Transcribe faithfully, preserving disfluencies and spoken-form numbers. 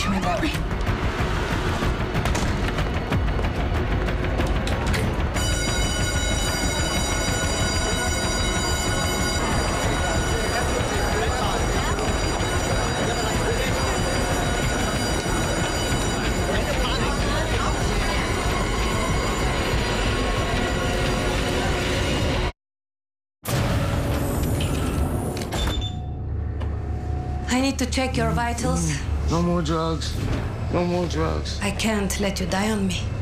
touch me, Bobby. I need to check your vitals. No more drugs. No more drugs. I can't let you die on me.